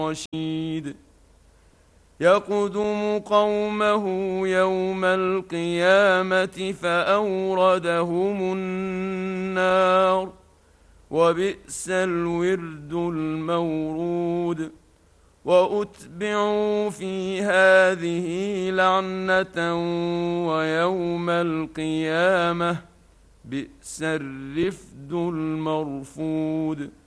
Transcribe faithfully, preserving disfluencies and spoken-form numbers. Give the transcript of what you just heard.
رشيد يقدم قومه يوم القيامة فأوردهم النار وبئس الورد المورود وأتبعوا في هذه لعنة ويوم القيامة بئس الرفد المرفود